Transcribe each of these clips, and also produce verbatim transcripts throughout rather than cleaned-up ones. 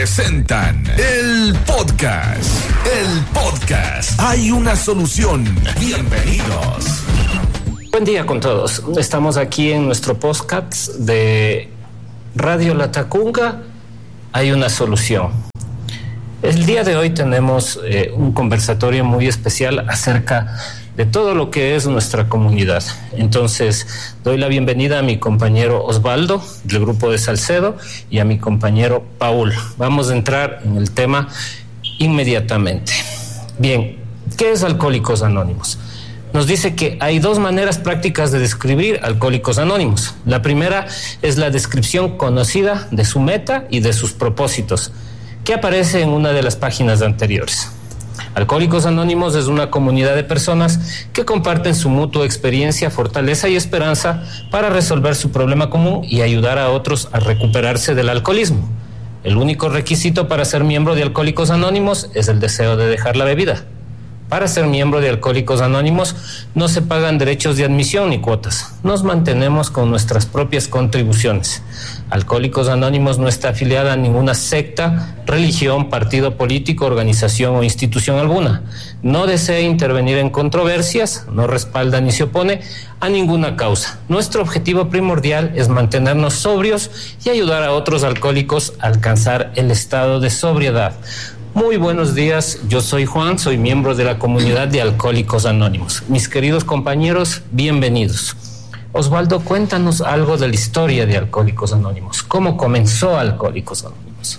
Presentan el podcast. El podcast. Hay una solución. Bienvenidos. Buen día con todos. Estamos aquí en nuestro podcast de Radio Latacunga. Hay una solución. El día de hoy tenemos eh, un conversatorio muy especial acerca de todo lo que es nuestra comunidad. Entonces, doy la bienvenida a mi compañero Osvaldo, del grupo de Salcedo, y a mi compañero Paul. Vamos a entrar en el tema inmediatamente. Bien, ¿qué es Alcohólicos Anónimos? Nos dice que hay dos maneras prácticas de describir Alcohólicos Anónimos. La primera es la descripción conocida de su meta y de sus propósitos, que aparece en una de las páginas anteriores. Alcohólicos Anónimos es una comunidad de personas que comparten su mutua experiencia, fortaleza y esperanza para resolver su problema común y ayudar a otros a recuperarse del alcoholismo. El único requisito para ser miembro de Alcohólicos Anónimos es el deseo de dejar la bebida. Para ser miembro de Alcohólicos Anónimos no se pagan derechos de admisión ni cuotas. Nos mantenemos con nuestras propias contribuciones. Alcohólicos Anónimos no está afiliada a ninguna secta, religión, partido político, organización o institución alguna. No desea intervenir en controversias, no respalda ni se opone a ninguna causa. Nuestro objetivo primordial es mantenernos sobrios y ayudar a otros alcohólicos a alcanzar el estado de sobriedad. Muy buenos días, yo soy Juan, soy miembro de la comunidad de Alcohólicos Anónimos. Mis queridos compañeros, bienvenidos. Osvaldo, cuéntanos algo de la historia de Alcohólicos Anónimos. ¿Cómo comenzó Alcohólicos Anónimos?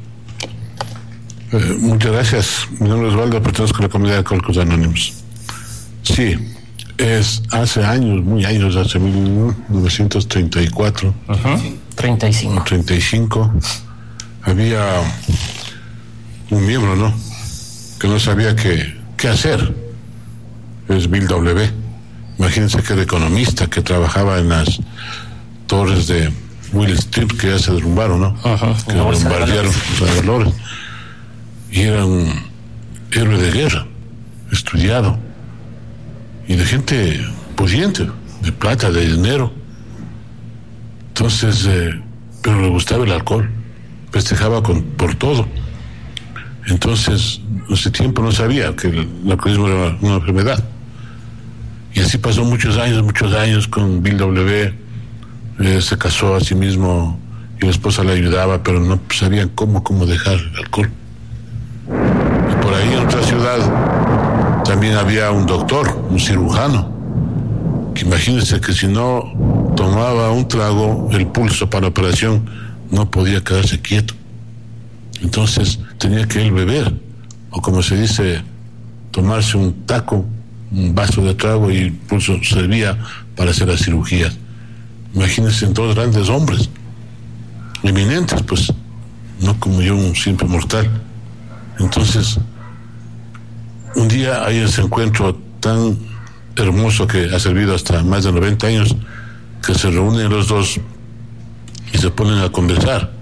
Eh, muchas gracias. Mi nombre es Osvaldo, pertenezco a la comunidad de Alcohólicos Anónimos. Sí, es hace años, muy años, hace mil novecientos treinta y cuatro. Uh-huh. treinta y cinco. treinta y cinco. Había un miembro, ¿no?, que no sabía qué, qué hacer. Es Bill W. Imagínense que era economista, que trabajaba en las torres de Wall Street, que ya se derrumbaron, ¿no? Uh-huh. Que no, bombardearon los valores. Y era un héroe de guerra, estudiado, y de gente pudiente, de plata, de dinero. Entonces, eh, pero le gustaba el alcohol, festejaba con, por todo. Entonces, en ese tiempo no sabía que el alcoholismo era una enfermedad. Y así pasó muchos años, muchos años con Bill W. Eh, se casó a sí mismo y la esposa le ayudaba, pero no sabían cómo, cómo dejar el alcohol. Y por ahí en otra ciudad también había un doctor, un cirujano, que imagínense que si no tomaba un trago, el pulso para la operación, no podía quedarse quieto. Entonces tenía que él beber, o como se dice, tomarse un taco, un vaso de trago, y el pulso servía para hacer las cirugías. Imagínense, dos grandes hombres, eminentes, pues, no como yo, un simple mortal. Entonces, un día hay ese encuentro tan hermoso que ha servido hasta más de noventa años, que se reúnen los dos y se ponen a conversar.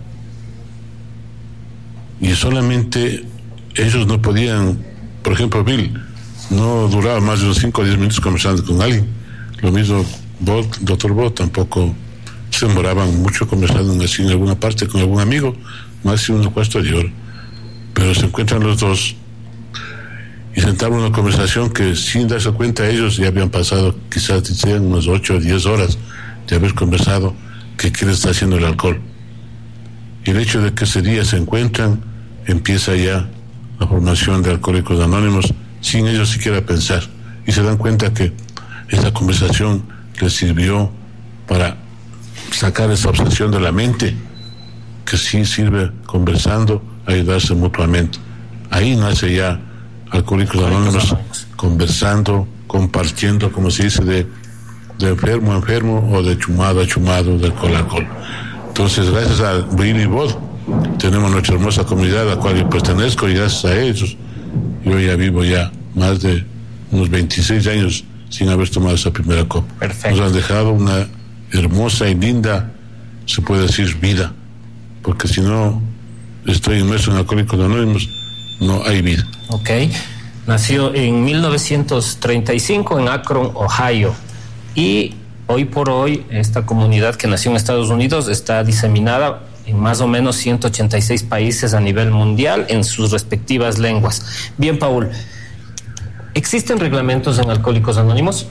Y solamente ellos no podían, por ejemplo, Bill no duraba más de unos cinco o diez minutos conversando con alguien. Lo mismo Bolt, doctor Bolt, tampoco se demoraban mucho conversando así en alguna parte con algún amigo, más de una cuarto de hora. Pero se encuentran los dos y sentaron una conversación que, sin darse cuenta, ellos ya habían pasado quizás decían unas ocho o diez horas de haber conversado que qué le está haciendo el alcohol. Y el hecho de que ese día se encuentran, empieza ya la formación de Alcohólicos Anónimos sin ellos siquiera pensar, y se dan cuenta que esa conversación les sirvió para sacar esa obsesión de la mente, que sí sirve conversando, ayudarse mutuamente. Ahí nace ya Alcohólicos Anónimos, conversando, compartiendo, como se dice, de, de enfermo a enfermo, o de chumado a chumado, de alcohol a alcohol. Entonces, gracias a Bill y Bob, tenemos nuestra hermosa comunidad a la cual yo pertenezco, y gracias a ellos yo ya vivo ya más de unos veintiséis años sin haber tomado esa primera copa. Perfecto. Nos han dejado una hermosa y linda, se puede decir, vida, porque si no estoy inmerso en Alcohólicos Anónimos, no hay vida. Ok. Nació en mil novecientos treinta y cinco en Akron, Ohio, y hoy por hoy esta comunidad que nació en Estados Unidos está diseminada en más o menos ciento ochenta y seis países a nivel mundial en sus respectivas lenguas. Bien, Paul, ¿existen reglamentos en Alcohólicos Anónimos?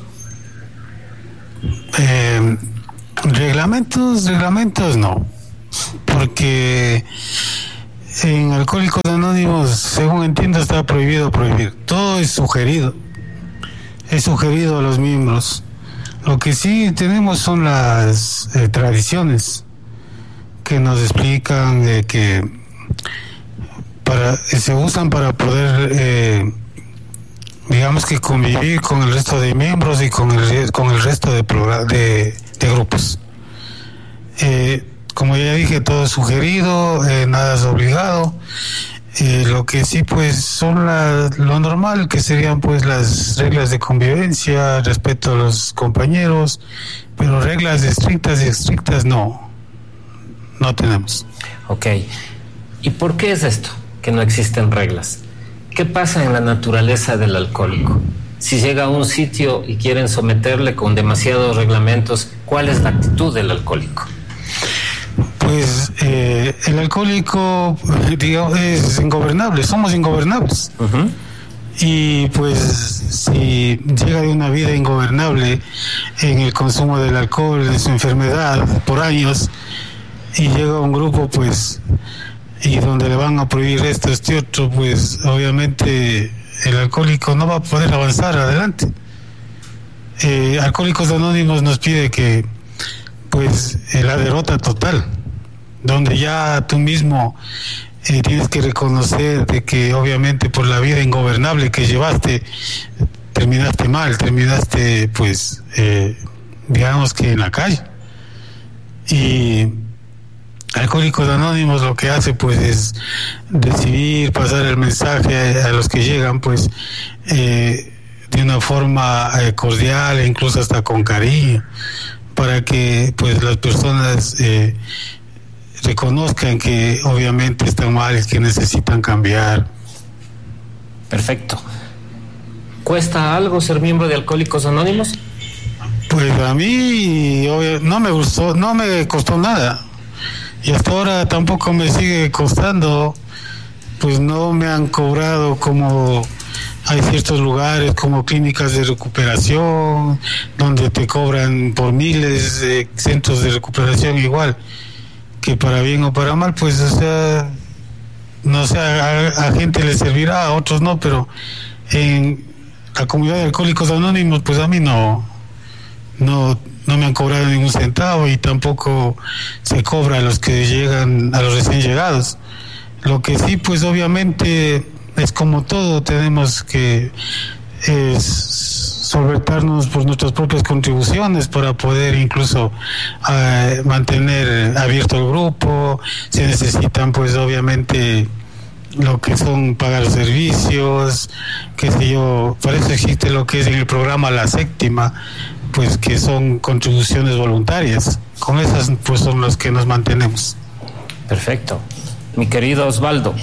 Eh, reglamentos, reglamentos no, porque en Alcohólicos Anónimos, según entiendo, está prohibido prohibir. Todo es sugerido, es sugerido a los miembros. Lo que sí tenemos son las eh, tradiciones que nos explican eh, que para eh, se usan para poder eh, digamos que convivir con el resto de miembros y con el con el resto de de, de grupos. Eh, como ya dije, todo es sugerido, eh, nada es obligado. Eh, lo que sí pues son la, lo normal, que serían pues las reglas de convivencia, respeto a los compañeros, pero reglas estrictas y estrictas no, no tenemos. Ok, ¿y por qué es esto, que no existen reglas? ¿Qué pasa en la naturaleza del alcohólico? Si llega a un sitio y quieren someterle con demasiados reglamentos, ¿cuál es la actitud del alcohólico? Pues eh, el alcohólico, digamos, es ingobernable, somos ingobernables. Uh-huh. Y pues si llega de una vida ingobernable en el consumo del alcohol, de su enfermedad por años, y llega a un grupo pues y donde le van a prohibir esto, este otro, pues obviamente el alcohólico no va a poder avanzar adelante. Eh, Alcohólicos Anónimos nos pide que pues la derrota total, donde ya tú mismo eh, tienes que reconocer de que obviamente por la vida ingobernable que llevaste terminaste mal, terminaste pues eh, digamos que en la calle. Y Alcohólicos Anónimos lo que hace pues es decidir pasar el mensaje a, a los que llegan pues eh, de una forma eh, cordial e incluso hasta con cariño, para que pues las personas eh, reconozcan que obviamente están mal y que necesitan cambiar. Perfecto. ¿Cuesta algo ser miembro de Alcohólicos Anónimos? Pues a mí obvio, no me gustó, no me costó nada. Y hasta ahora tampoco me sigue costando, pues no me han cobrado como hay ciertos lugares como clínicas de recuperación, donde te cobran por miles de centros de recuperación igual, que para bien o para mal, pues o sea, no sé, a, a gente le servirá, a otros no, pero en la comunidad de Alcohólicos Anónimos, pues a mí no, no, no me han cobrado ningún centavo y tampoco se cobra a los que llegan, a los recién llegados. Lo que sí, pues obviamente es como todo, tenemos que es, solventarnos por nuestras propias contribuciones para poder incluso uh, mantener abierto el grupo. Se necesitan pues obviamente lo que son pagar servicios, qué sé yo, para eso existe lo que es en el programa La Séptima, pues que son contribuciones voluntarias. Con esas pues son los que nos mantenemos. Perfecto. Mi querido Osvaldo,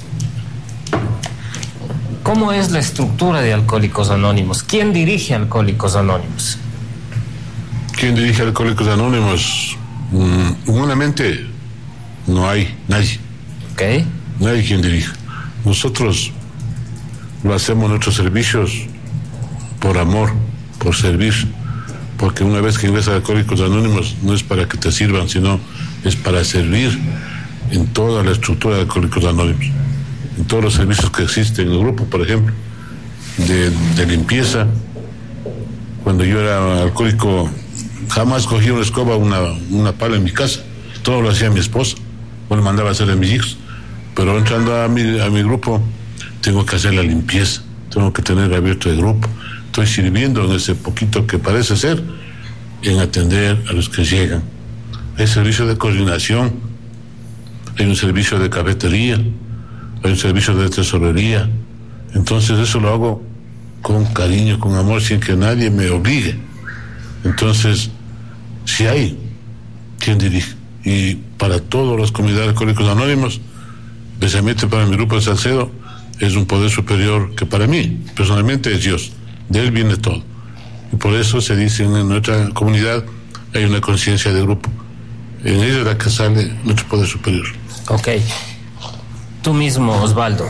¿cómo es la estructura de Alcohólicos Anónimos? ¿Quién dirige Alcohólicos Anónimos? ¿Quién dirige Alcohólicos Anónimos? Mm, humanamente no hay nadie. Ok. Nadie quien dirija. Nosotros lo hacemos nuestros servicios por amor, por servir, porque una vez que ingresas a Alcohólicos Anónimos no es para que te sirvan, sino es para servir en toda la estructura de Alcohólicos Anónimos, en todos los servicios que existen en el grupo, por ejemplo, de, de limpieza. Cuando yo era alcohólico, jamás cogía una escoba, una, una pala en mi casa, todo lo hacía mi esposa, o le mandaba a hacer a mis hijos, pero entrando a mi, a mi grupo, tengo que hacer la limpieza, tengo que tener abierto el grupo, estoy sirviendo en ese poquito que parece ser, en atender a los que llegan. Hay servicio de coordinación, hay un servicio de cafetería, hay un servicio de tesorería. Entonces eso lo hago con cariño, con amor, sin que nadie me obligue. Entonces, si hay quien dirige, y para todas las comunidades de Alcohólicos Anónimos, especialmente para mi grupo de Salcedo, es un poder superior que para mí, personalmente, es Dios. De Él viene todo. Y por eso se dice en nuestra comunidad, hay una conciencia de grupo. en ella es la que sale nuestro poder superior. Ok. Tú mismo, Osvaldo.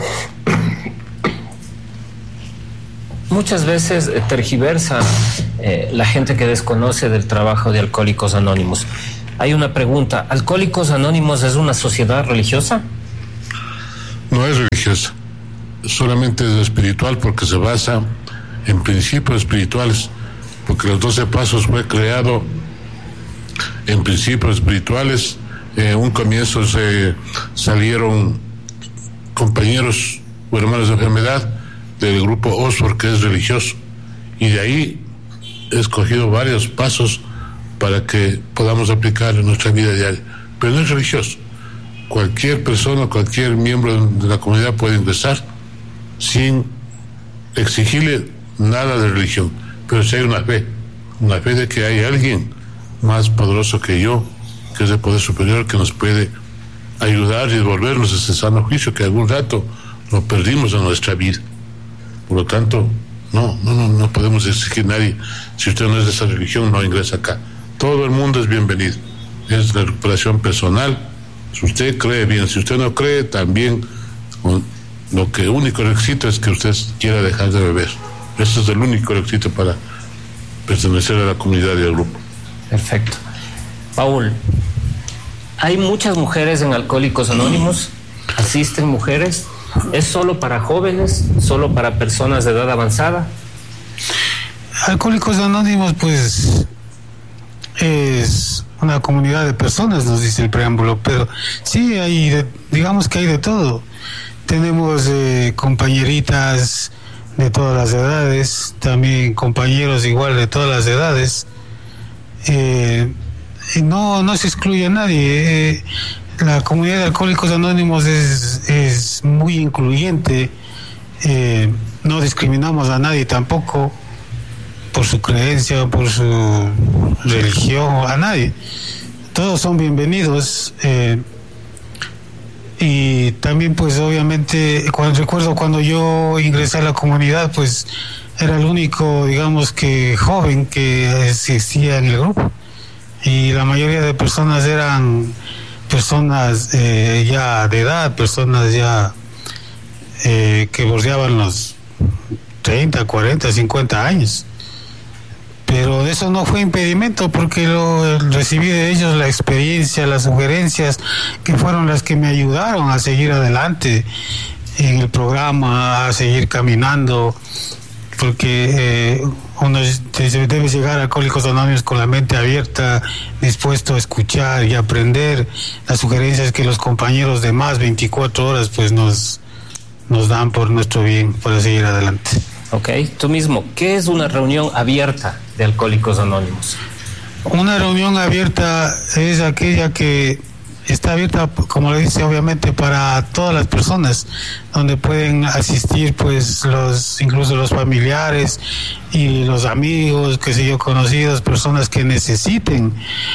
Muchas veces eh, tergiversa eh, la gente que desconoce del trabajo de Alcohólicos Anónimos. Hay una pregunta, ¿Alcohólicos Anónimos es una sociedad religiosa? No es religiosa, solamente es espiritual porque se basa en principios espirituales, porque los doce pasos fue creado en principios espirituales. En un comienzo se salieron compañeros o hermanos de enfermedad del grupo Oxford, que es religioso, y de ahí he escogido varios pasos para que podamos aplicar en nuestra vida diaria, pero no es religioso. Cualquier persona, cualquier miembro de la comunidad puede ingresar sin exigirle nada de religión, pero si hay una fe, una fe de que hay alguien más poderoso que yo, que es el poder superior, que nos puede ayudar y devolvernos ese sano juicio que algún rato lo perdimos en nuestra vida. Por lo tanto, no, no, no, no podemos exigir a nadie, si usted no es de esa religión, no ingresa acá. Todo el mundo es bienvenido, es la recuperación personal. Si usted cree bien, si usted no cree, también lo que único requisito es que usted quiera dejar de beber. Ese es el único requisito para pertenecer a la comunidad y al grupo. Perfecto. Paul, ¿hay muchas mujeres en Alcohólicos Anónimos? ¿Asisten mujeres? ¿Es solo para jóvenes? ¿Solo para personas de edad avanzada? Alcohólicos Anónimos, pues, es una comunidad de personas, nos dice el preámbulo, pero sí hay, de, digamos que hay de todo. Tenemos eh, compañeritas de todas las edades, también compañeros igual de todas las edades. Eh, no, no se excluye a nadie. Eh, la comunidad de Alcohólicos Anónimos es, es muy incluyente. Eh, no discriminamos a nadie tampoco por su creencia, por su religión, a nadie. Todos son bienvenidos. Eh, y también, pues, obviamente, cuando recuerdo cuando yo ingresé a la comunidad, pues, era el único, digamos, que joven que existía en el grupo. Y la mayoría de personas eran personas eh, ya de edad, personas ya eh, que bordeaban los treinta, cuarenta, cincuenta años. Pero eso no fue impedimento, porque lo recibí de ellos la experiencia, las sugerencias, que fueron las que me ayudaron a seguir adelante en el programa, a seguir caminando, porque eh, uno debe llegar a Alcohólicos Anónimos con la mente abierta, dispuesto a escuchar y aprender las sugerencias que los compañeros de más veinticuatro horas pues nos, nos dan por nuestro bien, para seguir adelante. Ok, tú mismo, ¿qué es una reunión abierta de Alcohólicos Anónimos? Una reunión abierta es aquella que está abierta, como le dice, obviamente para todas las personas, donde pueden asistir pues los, incluso los familiares y los amigos, que sé yo, conocidos, personas que necesiten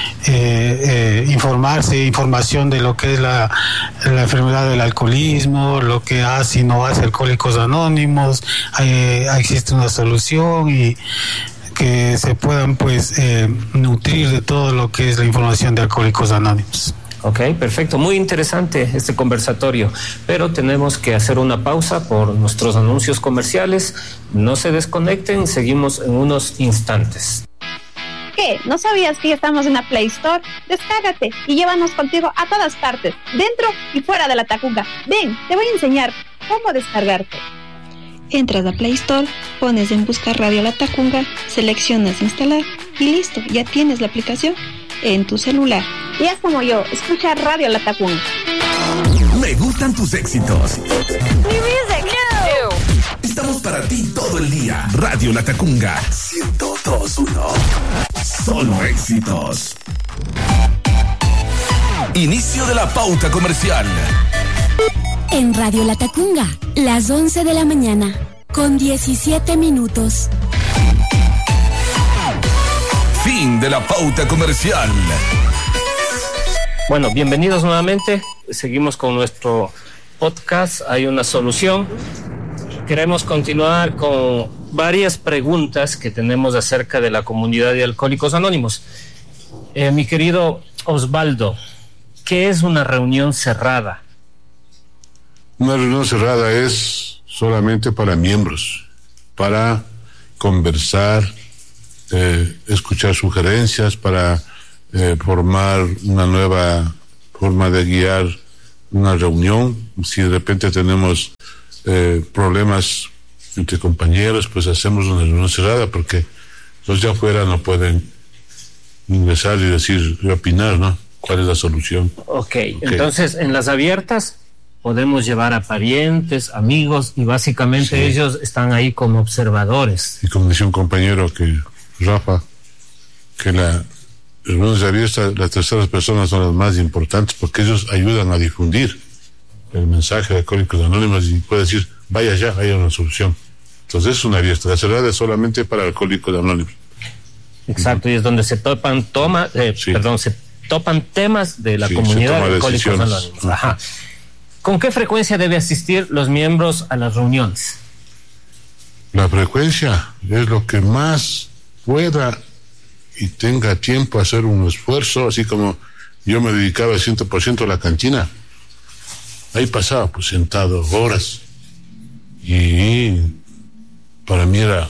eh, eh, informarse, información de lo que es la, la enfermedad del alcoholismo, lo que hace y no hace Alcohólicos Anónimos. Eh, existe una solución, y que se puedan pues eh, nutrir de todo lo que es la información de Alcohólicos Anónimos. Ok, perfecto. Muy interesante este conversatorio, pero tenemos que hacer una pausa por nuestros anuncios comerciales. No se desconecten, seguimos en unos instantes. ¿Qué? ¿No sabías que ya estamos en la Play Store? Descárgate y llévanos contigo a todas partes, dentro y fuera de la Tacunga. Ven, te voy a enseñar cómo descargarte. Entras a Play Store, pones en buscar Radio La Tacunga, seleccionas instalar y listo, ya tienes la aplicación en tu celular. Y es como yo, escucha Radio La Tacunga. Me gustan tus éxitos. Mi music. Estamos para ti todo el día. Radio La Tacunga ciento dos punto uno. Solo éxitos. Inicio de la pauta comercial. En Radio La Tacunga, las once de la mañana, con diecisiete minutos. Fin de la pauta comercial. Bueno, bienvenidos nuevamente. Seguimos con nuestro podcast. Hay una solución. Queremos continuar con varias preguntas que tenemos acerca de la comunidad de Alcohólicos Anónimos. Eh, mi querido Osvaldo, ¿qué es una reunión cerrada? Una reunión cerrada es solamente para miembros, para conversar, eh, escuchar sugerencias, para eh, formar una nueva forma de guiar una reunión. Si de repente tenemos eh, problemas entre compañeros, pues hacemos una reunión cerrada, porque los de afuera no pueden ingresar y decir y opinar, ¿no? ¿Cuál es la solución? Okay. Ok, entonces en las abiertas podemos llevar a parientes, amigos, y básicamente sí, ellos están ahí como observadores. Y como decía un compañero, que Rafa, que la reuniones abiertas, las terceras personas son las más importantes, porque ellos ayudan a difundir el mensaje de Alcohólicos Anónimos y puede decir, vaya allá, hay una solución. Entonces es una abierta. La cerrada es solamente para Alcohólicos Anónimos. Exacto, uh-huh. Y es donde se topan, toma, eh, sí. perdón, se topan temas de la sí, comunidad de Alcohólicos Anónimos. Uh-huh. Ajá. ¿Con qué frecuencia debe asistir los miembros a las reuniones? La frecuencia es lo que más pueda y tenga tiempo a hacer un esfuerzo, así como yo me dedicaba al cien por ciento a la cantina. Ahí pasaba pues sentado horas y para mí era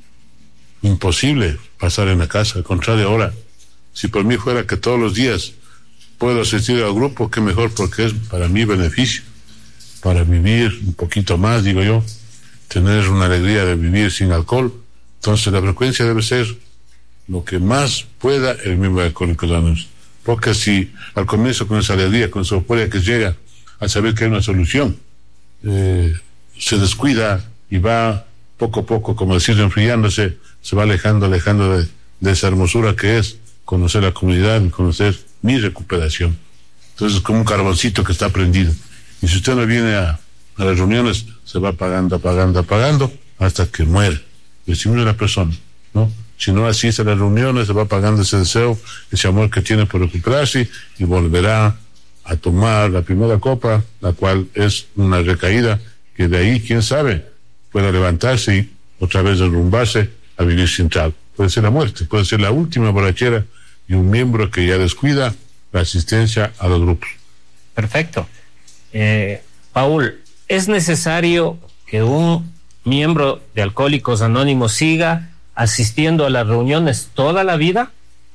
imposible pasar en la casa. Al contrario, ahora, si por mí fuera que todos los días puedo asistir al grupo, qué mejor, porque es para mí beneficio, para vivir un poquito más, digo yo, tener una alegría de vivir sin alcohol. Entonces la frecuencia debe ser lo que más pueda el miembro de Alcohólicos Anónimos, porque si al comienzo con esa alegría, con esa euforia que llega a saber que hay una solución, eh, se descuida y va poco a poco, como decir, enfriándose, se va alejando, alejando de, de esa hermosura que es conocer la comunidad y conocer mi recuperación. Entonces es como un carboncito que está prendido, y si usted no viene a, a las reuniones, se va apagando, apagando, apagando hasta que muere. Y así muere la persona, ¿no? Si no asiste a las reuniones, se va apagando ese deseo, ese amor que tiene por recuperarse, y volverá a tomar la primera copa, la cual es una recaída, que de ahí, quién sabe, pueda levantarse y otra vez derrumbarse a vivir sin trago. Puede ser la muerte, puede ser la última borrachera y un miembro que ya descuida la asistencia a los grupos. Perfecto. Eh, Paul, ¿es necesario que un miembro de Alcohólicos Anónimos siga asistiendo a las reuniones toda la vida?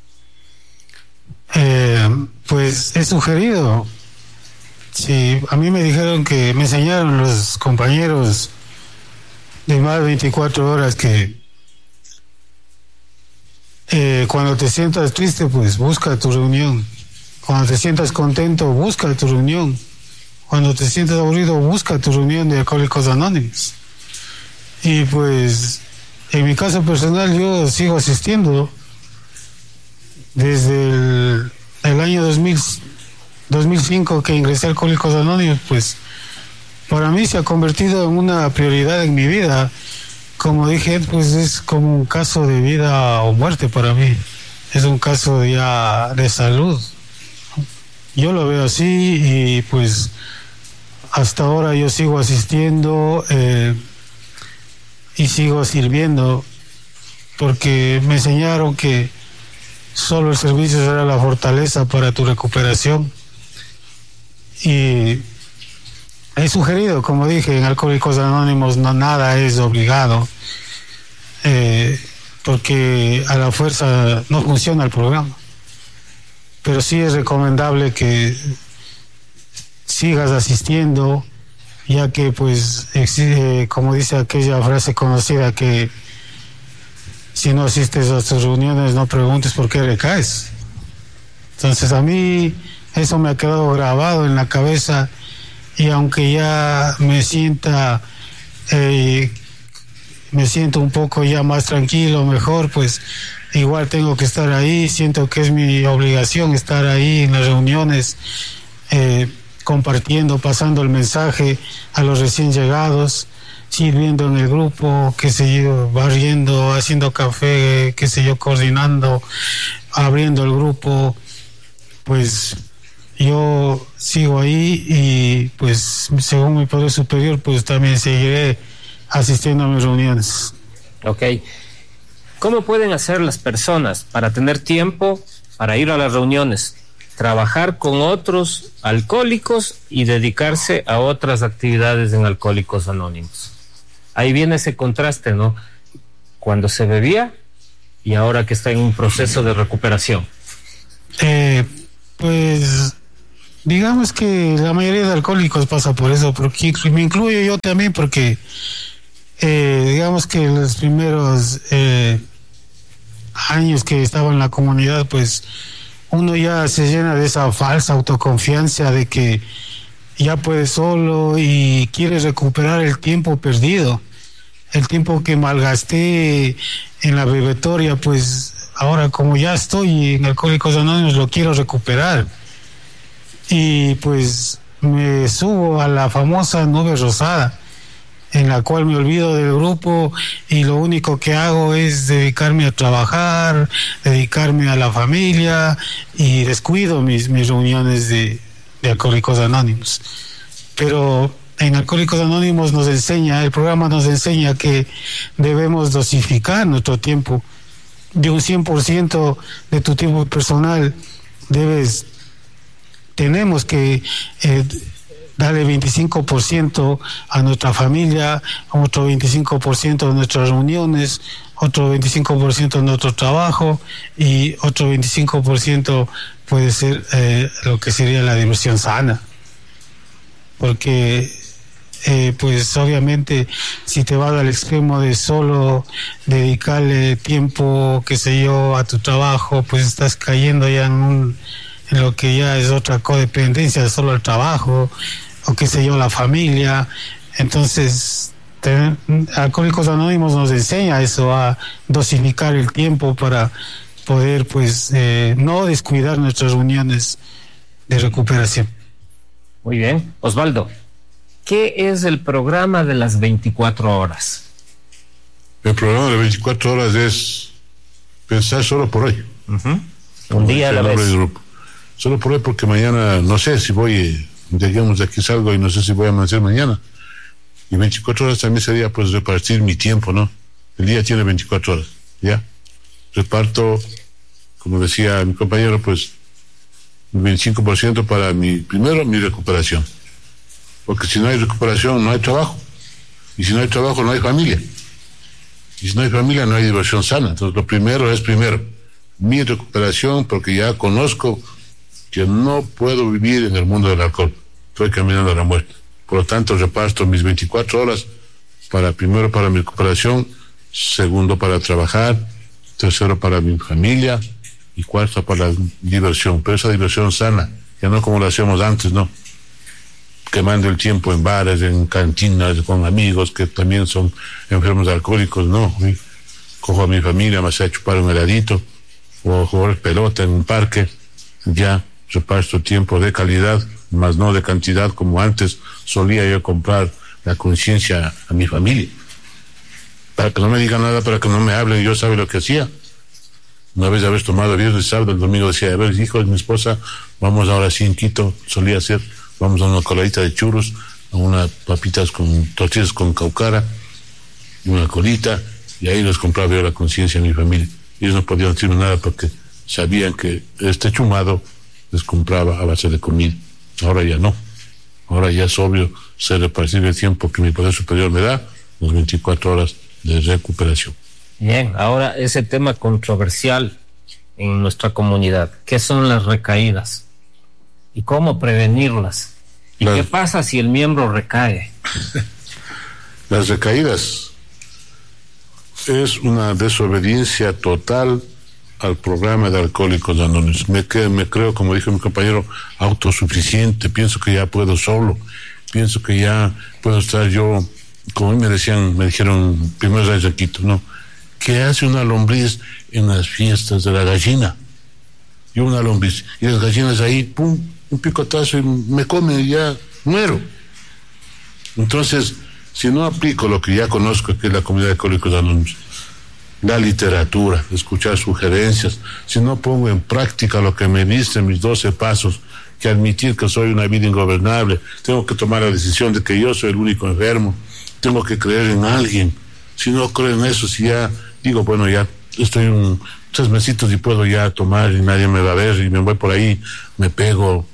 Eh, pues es sugerido. Sí, a mí me dijeron que me enseñaron los compañeros de más de veinticuatro horas que eh, cuando te sientas triste, pues busca tu reunión. Cuando te sientas contento, busca tu reunión. Cuando te sientas aburrido, busca tu reunión de Alcohólicos Anónimos. Y pues en mi caso personal, yo sigo asistiendo desde el, el año dos mil, dos mil cinco que ingresé a Alcohólicos Anónimos. Pues para mí se ha convertido en una prioridad en mi vida. Como dije, pues es como un caso de vida o muerte para mí. Es un caso ya de salud. Yo lo veo así, y pues hasta ahora yo sigo asistiendo eh, y sigo sirviendo, porque me enseñaron que solo el servicio será la fortaleza para tu recuperación. Y he sugerido, como dije, en Alcohólicos Anónimos no nada es obligado, eh, porque a la fuerza no funciona el programa, pero sí es recomendable que sigas asistiendo, ya que pues existe, como dice aquella frase conocida, que si no asistes a tus reuniones no preguntes por qué recaes. Entonces a mí eso me ha quedado grabado en la cabeza, y aunque ya me sienta eh, me siento un poco ya más tranquilo, mejor, pues igual tengo que estar ahí. Siento que es mi obligación estar ahí en las reuniones, eh, compartiendo, pasando el mensaje a los recién llegados, sirviendo en el grupo, qué sé yo, barriendo, haciendo café, qué sé yo, coordinando, abriendo el grupo. Pues yo sigo ahí, y pues según mi poder superior, pues también seguiré asistiendo a mis reuniones. Ok. ¿Cómo pueden hacer las personas para tener tiempo para ir a las reuniones? trabajar con otros alcohólicos y dedicarse a otras actividades en Alcohólicos Anónimos. Ahí viene ese contraste, ¿no? Cuando se bebía y ahora que está en un proceso de recuperación. Eh, pues digamos que la mayoría de alcohólicos pasa por eso, porque me incluyo yo también, porque eh, digamos que los primeros eh, años que estaba en la comunidad, pues uno ya se llena de esa falsa autoconfianza de que ya puede solo y quiere recuperar el tiempo perdido, el tiempo que malgasté en la bebetoria. Pues ahora, como ya estoy en Alcohólicos Anónimos, lo quiero recuperar, y pues me subo a la famosa nube rosada, en la cual me olvido del grupo y lo único que hago es dedicarme a trabajar, dedicarme a la familia, y descuido mis, mis reuniones de, de Alcohólicos Anónimos. Pero en Alcohólicos Anónimos nos enseña, el programa nos enseña que debemos dosificar nuestro tiempo. De un cien por ciento de tu tiempo personal debes, tenemos que eh, darle veinticinco por ciento a nuestra familia, otro veinticinco por ciento a nuestras reuniones, otro veinticinco por ciento a nuestro trabajo, y otro veinticinco por ciento puede ser eh, lo que sería la diversión sana. Porque eh, pues obviamente si te vas al extremo de solo dedicarle tiempo, qué sé yo, a tu trabajo, pues estás cayendo ya en un, en lo que ya es otra codependencia, solo el trabajo, o qué sé yo, la familia. Entonces te, Alcohólicos Anónimos nos enseña eso, a dosificar el tiempo para poder pues eh, no descuidar nuestras reuniones de recuperación. Muy bien. Osvaldo, ¿qué es el programa de las veinticuatro horas? El programa de las veinticuatro horas es pensar solo por hoy. Uh-huh. Un día a la vez. Solo por hoy, porque mañana no sé si voy, digamos, de aquí salgo y no sé si voy a amanecer mañana. Y veinticuatro horas también sería pues repartir mi tiempo, ¿no? El día tiene veinticuatro horas, ¿ya? Reparto, como decía mi compañero, pues veinticinco por ciento para mi, primero, mi recuperación. Porque si no hay recuperación, no hay trabajo. Y si no hay trabajo, no hay familia. Y si no hay familia, no hay diversión sana. Entonces, lo primero es primero mi recuperación, porque ya conozco que no puedo vivir en el mundo del alcohol. Estoy caminando a la muerte. Por lo tanto, reparto mis veinticuatro horas para, primero, para mi recuperación, segundo, para trabajar, tercero, para mi familia, y cuarto, para la diversión. Pero esa diversión sana, ya no como lo hacíamos antes, ¿no? Quemando el tiempo en bares, en cantinas, con amigos que también son enfermos alcohólicos, no. Cojo a mi familia, me hace chupar un heladito, o jugar pelota en un parque. Ya reparto tiempo de calidad, más no de cantidad, como antes solía yo comprar la conciencia a mi familia. Para que no me digan nada, para que no me hablen, yo sabía lo que hacía. Una vez de haber tomado viernes, sábado, el domingo decía, a ver, hijo de mi esposa, vamos ahora sí en Quito, solía hacer, vamos a una coladita de churros, a unas papitas con tortillas con caucara, y una colita, y ahí les compraba yo la conciencia a mi familia. Ellos no podían decirme nada porque sabían que este chumado les compraba a base de comida. Ahora ya no. Ahora ya es obvio se repartir el tiempo que mi poder superior me da, las veinticuatro horas de recuperación. Bien, ahora ese tema controversial en nuestra comunidad, ¿qué son las recaídas? ¿Y cómo prevenirlas? ¿Y las... qué pasa si el miembro recae? Las recaídas es una desobediencia total al programa de Alcohólicos Anónimos. Me, me creo, como dijo mi compañero, autosuficiente, pienso que ya puedo solo, pienso que ya puedo estar yo, como me decían, me dijeron primeros años de Quito, ¿no? ¿Qué hace una lombriz en las fiestas de la gallina? Yo una lombriz, y las gallinas ahí, pum, un picotazo y me comen y ya muero. Entonces, si no aplico lo que ya conozco, que es la comunidad de Alcohólicos Anónimos, la literatura, escuchar sugerencias, si no pongo en práctica lo que me dicen mis doce pasos, que admitir que soy una vida ingobernable, tengo que tomar la decisión de que yo soy el único enfermo, tengo que creer en alguien. Si no creo en eso, si ya digo, bueno, ya estoy un, tres mesitos y puedo ya tomar y nadie me va a ver y me voy por ahí, me pego.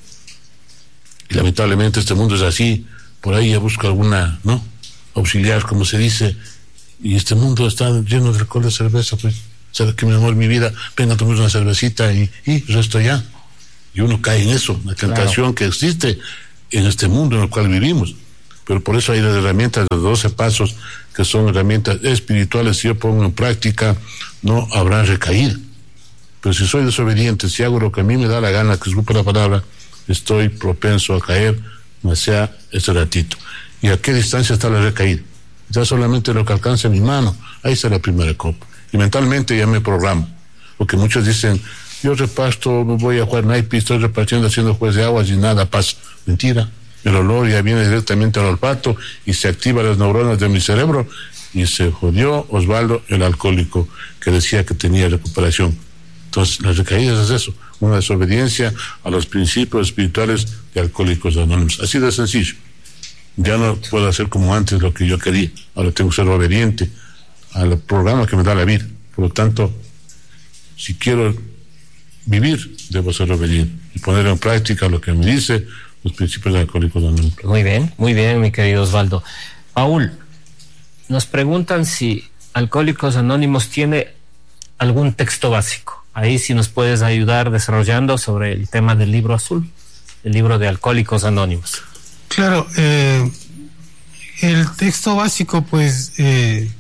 Y lamentablemente este mundo es así, por ahí ya busco alguna, ¿no? Auxiliar, como se dice, y este mundo está lleno de alcohol, de cerveza, pues, ¿sabes qué, mi amor, mi vida? Venga, tomemos una cervecita y, y resto ya. Y uno cae en eso, la tentación claro. que existe en este mundo en el cual vivimos. Pero por eso hay las herramientas de doce pasos, que son herramientas espirituales. Si yo pongo en práctica, no habrá recaída. Pero si soy desobediente, si hago lo que a mí me da la gana, que escupe la palabra, estoy propenso a caer, más sea ese ratito. ¿Y a qué distancia está la recaída? Ya solamente lo que alcanza mi mano, ahí está la primera copa. Y mentalmente ya me programo. Porque muchos dicen, yo reparto, voy a jugar naipe, estoy repartiendo, haciendo juez de aguas y nada pasa. Mentira. El olor ya viene directamente al olfato y se activan las neuronas de mi cerebro y se jodió Osvaldo, el alcohólico, que decía que tenía recuperación. Entonces, las recaídas es eso, una desobediencia a los principios espirituales de Alcohólicos Anónimos. Así de sencillo. Ya no puedo hacer como antes lo que yo quería. Ahora tengo que ser obediente al programa que me da la vida. Por lo tanto, si quiero vivir, debo ser obediente y poner en práctica lo que me dice los principios de Alcohólicos Anónimos. Muy bien, muy bien, mi querido Osvaldo. Paul, nos preguntan si Alcohólicos Anónimos tiene algún texto básico. Ahí sí nos puedes ayudar desarrollando sobre el tema del libro azul, el libro de Alcohólicos Anónimos. Claro, eh, el texto básico pues eh,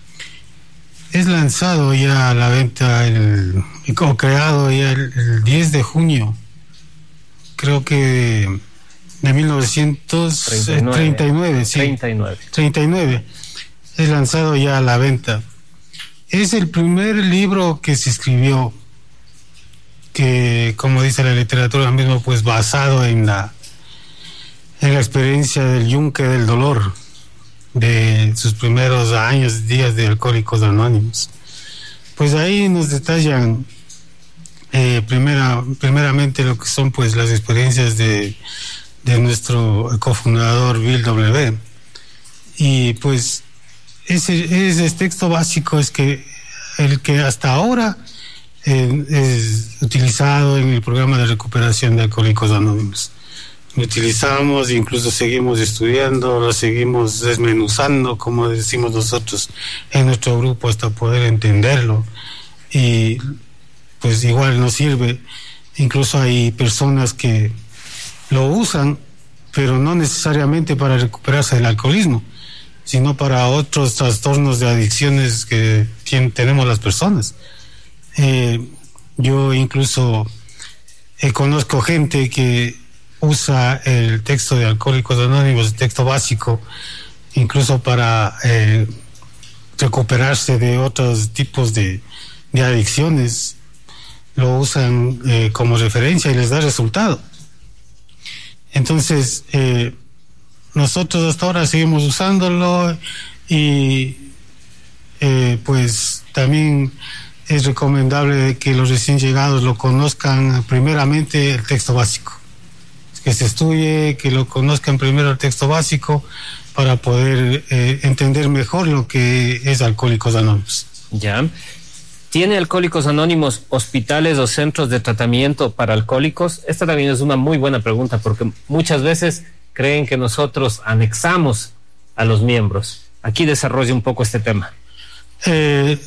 es lanzado ya a la venta, el, o creado ya el, el diez de junio, creo que de mil novecientos treinta y nueve, sí, treinta y nueve. treinta y nueve, es lanzado ya a la venta. Es el primer libro que se escribió, que, como dice la literatura mismo, pues basado en la en la experiencia del yunque del dolor, de sus primeros años, días de Alcohólicos Anónimos. Pues ahí nos detallan eh, primera, primeramente lo que son pues las experiencias de, de nuestro cofundador Bill W. Y pues ese, ese texto básico es que el que hasta ahora eh, es utilizado en el programa de recuperación de Alcohólicos Anónimos. Lo utilizamos, incluso seguimos estudiando, lo seguimos desmenuzando, como decimos nosotros en nuestro grupo, hasta poder entenderlo. Y pues igual nos sirve. Incluso hay personas que lo usan, pero no necesariamente para recuperarse del alcoholismo, sino para otros trastornos de adicciones que tienen, tenemos las personas. Eh, yo incluso eh, conozco gente que usa el texto de Alcohólicos Anónimos, el texto básico, incluso para eh, recuperarse de otros tipos de, de adicciones. Lo usan eh, como referencia y les da resultado. Entonces, eh, nosotros hasta ahora seguimos usándolo y eh, pues también es recomendable que los recién llegados lo conozcan primeramente el texto básico. Que se estudie, que lo conozcan primero el texto básico para poder eh, entender mejor lo que es Alcohólicos Anónimos. Ya. ¿Tiene Alcohólicos Anónimos hospitales o centros de tratamiento para alcohólicos? Esta también es una muy buena pregunta porque muchas veces creen que nosotros anexamos a los miembros. Aquí desarrolla un poco este tema. Eh,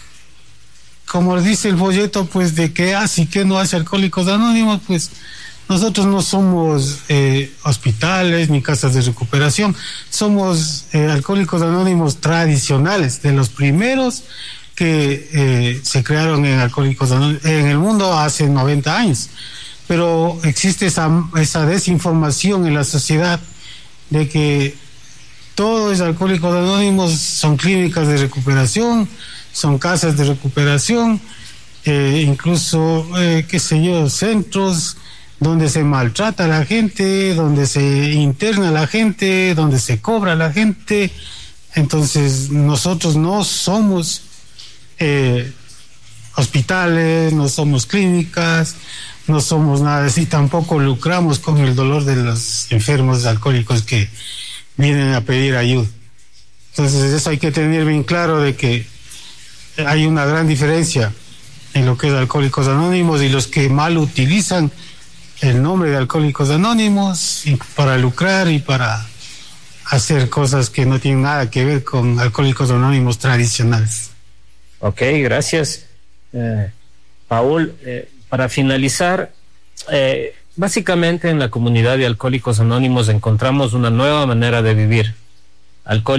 como dice el folleto, pues de qué hace y qué no hace Alcohólicos Anónimos, pues nosotros no somos eh, hospitales ni casas de recuperación, somos eh, Alcohólicos Anónimos tradicionales, de los primeros que eh, se crearon en Alcohólicos Anónimos en el mundo hace noventa años. Pero existe esa, esa desinformación en la sociedad de que todo es Alcohólicos Anónimos, son clínicas de recuperación, son casas de recuperación, eh, incluso, eh, qué sé yo, centros donde se maltrata a la gente, donde se interna a la gente, donde se cobra a la gente. Entonces nosotros no somos eh, hospitales, no somos clínicas, no somos nada así, tampoco lucramos con el dolor de los enfermos alcohólicos que vienen a pedir ayuda. Entonces eso hay que tener bien claro de que hay una gran diferencia en lo que es Alcohólicos Anónimos, y los que mal utilizan el nombre de Alcohólicos Anónimos y para lucrar y para hacer cosas que no tienen nada que ver con Alcohólicos Anónimos tradicionales. Ok, gracias. Eh, Paul, eh, para finalizar, eh, básicamente en la comunidad de Alcohólicos Anónimos encontramos una nueva manera de vivir. Alcohólicos